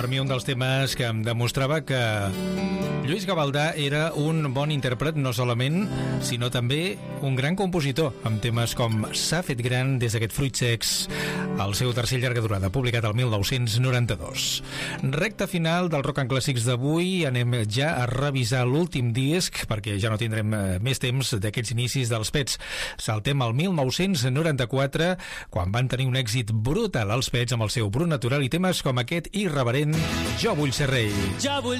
per mi un dels temes que em demostrava que Lluís Gavaldà era un bon intèrpret, no solament, sinó també un gran compositor, amb temes com S'ha fet gran des d'aquest Fruits secs, el seu tercer llarga durada, publicat el 1992. Recta final del Rock and Clàssics d'avui, anem ja a revisar l'últim disc, perquè ja no tindrem més temps d'aquests inicis dels Pets. Saltem al 1994, quan van tenir un èxit brutal els Pets amb el seu brut natural i temes com aquest irreverent Jo vull ser rei. Jo vull